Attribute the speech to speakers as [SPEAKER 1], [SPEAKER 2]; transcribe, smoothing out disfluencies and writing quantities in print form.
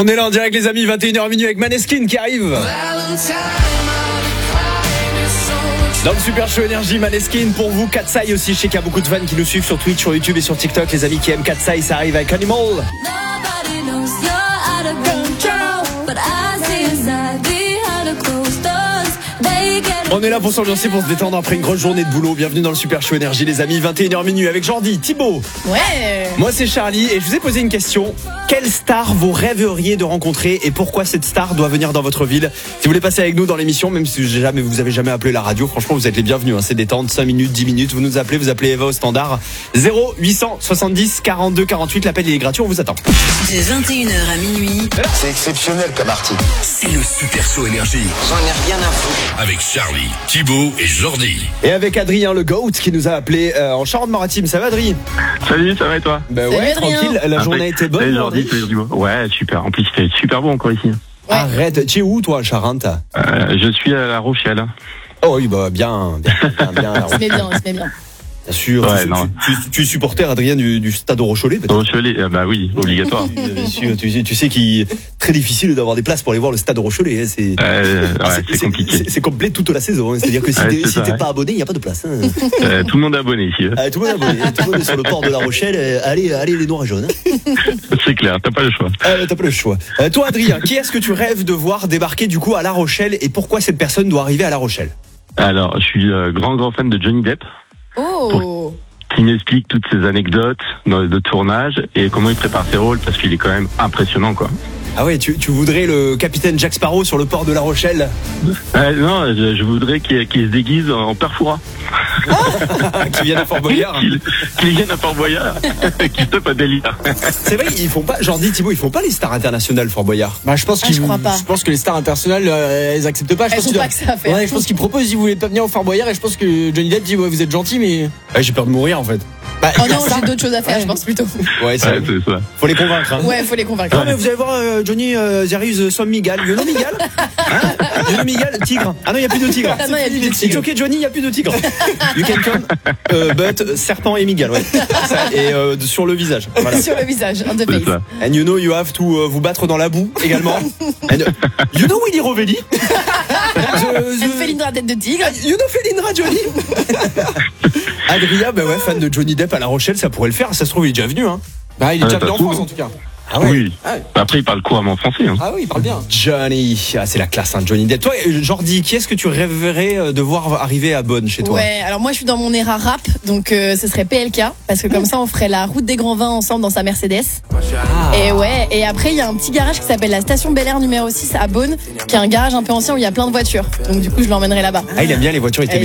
[SPEAKER 1] On est là en direct les amis, 21h minuit avec Maneskin qui arrive. Dans le Super Show Énergie, Maneskin pour vous, Katsai aussi. Je sais qu'il y a beaucoup de fans qui nous suivent sur Twitch, sur YouTube et sur TikTok. Les amis qui aiment Katsai, ça arrive avec Animal. On est là pour s'ambiancer, pour se détendre après une grosse journée de boulot. Bienvenue dans le Super Show Énergie les amis, 21h minuit avec Jordi, Thibaut.
[SPEAKER 2] Ouais.
[SPEAKER 1] Moi c'est Charlie et je vous ai posé une question. Quelle star vous rêveriez de rencontrer et pourquoi cette star doit venir dans votre ville? Si vous voulez passer avec nous dans l'émission, même si vous avez jamais appelé la radio, franchement vous êtes les bienvenus, C'est détente, 5 minutes, 10 minutes, vous appelez Eva au standard 0870 42 48, l'appel il est gratuit, on vous attend.
[SPEAKER 3] De 21h à minuit.
[SPEAKER 4] C'est exceptionnel comme article.
[SPEAKER 5] C'est le Super Show Énergie.
[SPEAKER 4] J'en ai rien à foutre.
[SPEAKER 5] Avec Charlie, Thibaut et Jordi.
[SPEAKER 1] Et avec Adrien le GOAT qui nous a appelé en Charente-Maritime. Ça va Adrien?
[SPEAKER 6] Salut, ça va et toi?
[SPEAKER 1] Bah
[SPEAKER 2] Salut,
[SPEAKER 1] ouais,
[SPEAKER 2] Adrien.
[SPEAKER 1] tranquille, la journée a été bonne.
[SPEAKER 6] Salut Jordi, salut Thibaut. Ouais, super. En plus, il fait super beau encore ici.
[SPEAKER 2] Ouais.
[SPEAKER 1] Arrête, tu es où toi, Charente?
[SPEAKER 6] Je suis à La Rochelle.
[SPEAKER 1] Oh oui, bah bien.
[SPEAKER 2] Il se met bien.
[SPEAKER 1] Bien sûr,
[SPEAKER 6] Ouais, non.
[SPEAKER 1] tu es supporter Adrien du Stade Rochelet peut-être?
[SPEAKER 6] Rochelet, bah oui, obligatoire.
[SPEAKER 1] Bien sûr, tu sais qu'il est très difficile d'avoir des places pour aller voir le Stade Rochelet.
[SPEAKER 6] Ouais, c'est compliqué.
[SPEAKER 1] C'est complet toute la saison. C'est-à-dire que si t'es pas abonné, il n'y a pas de place.
[SPEAKER 6] Tout le monde est abonné ici.
[SPEAKER 1] Tout le monde est abonné. Tout le monde est sur le port de La Rochelle. Allez les noirs et jaunes.
[SPEAKER 6] C'est clair, t'as pas le choix.
[SPEAKER 1] T'as pas le choix. Toi Adrien, qui est-ce que tu rêves de voir débarquer du coup à La Rochelle et pourquoi cette personne doit arriver à La Rochelle?
[SPEAKER 6] Alors, je suis grand fan de Johnny Depp.
[SPEAKER 2] Oh.
[SPEAKER 6] Qui m'explique toutes ces anecdotes de tournage et comment il prépare ses rôles parce qu'il est quand même impressionnant quoi.
[SPEAKER 1] Ah ouais, tu voudrais le capitaine Jack Sparrow sur le port de La Rochelle?
[SPEAKER 6] Non, je voudrais qu'il se déguise en père Fouras.
[SPEAKER 1] Qui vienne à Fort Boyard.
[SPEAKER 6] Qu'il vienne à Fort Boyard. Qu'il stoppe à délire.
[SPEAKER 1] C'est vrai, ils font pas, Jordi, Thibaut, ils font pas les stars internationales Fort Boyard.
[SPEAKER 7] Bah, je pense
[SPEAKER 2] je crois pas.
[SPEAKER 7] Je pense que les stars internationales, elles acceptent pas.
[SPEAKER 2] Elles ont pas que ça à faire.
[SPEAKER 7] Ouais, je pense qu'ils proposent, ils voulaient pas venir au Fort Boyard et je pense que Johnny Depp dit, ouais, vous êtes gentil, mais.
[SPEAKER 1] Ouais, j'ai peur de mourir en fait.
[SPEAKER 7] Bah,
[SPEAKER 2] Oh non, j'ai d'autres choses à faire, je pense plutôt.
[SPEAKER 1] Ouais, c'est
[SPEAKER 6] ça.
[SPEAKER 1] Faut les convaincre.
[SPEAKER 2] Ouais, faut les convaincre.
[SPEAKER 1] Non mais vous allez voir Johnny, there is some Migal. You know Migal? You know Migal? Tigre. Ah non, il y a plus de tigre.
[SPEAKER 2] Ah non, il y a plus de tigre.
[SPEAKER 1] It's okay Johnny, il y a plus de tigre. You can come, but serpent et Migal, ouais. Ça, et sur le visage. Voilà.
[SPEAKER 2] Sur le visage, on the
[SPEAKER 6] C'est
[SPEAKER 2] face.
[SPEAKER 6] ça.
[SPEAKER 1] And you know you have to vous battre dans la boue également. And, you know Willy Rovelli?
[SPEAKER 2] Elle fait l'indra tête de tigre.
[SPEAKER 1] You know Felindra Johnny? Adrien, bah ouais, fan de Johnny Depp à La Rochelle, ça pourrait le faire. Ça se trouve, il est déjà venu,
[SPEAKER 7] Bah, il est déjà venu en
[SPEAKER 6] ça se
[SPEAKER 7] France
[SPEAKER 6] trouve.
[SPEAKER 7] en tout cas.
[SPEAKER 1] Ah ouais.
[SPEAKER 6] Oui.
[SPEAKER 7] Ah ouais.
[SPEAKER 6] Après, il parle couramment français.
[SPEAKER 7] Ah oui, il parle bien.
[SPEAKER 1] Johnny, c'est la classe, Johnny Depp. Toi, Jordi, qui est-ce que tu rêverais de voir arriver à Bonn chez toi?
[SPEAKER 2] Ouais, alors moi je suis dans mon era rap, donc ce serait PLK, parce que comme ça on ferait la route des grands vins ensemble dans sa Mercedes. Et ouais, et après il y a un petit garage qui s'appelle la station Bel Air numéro 6 à Bonn, qui est un garage un peu ancien où il y a plein de voitures. Donc du coup je l'emmènerai là-bas.
[SPEAKER 1] Ah, il aime bien les voitures, il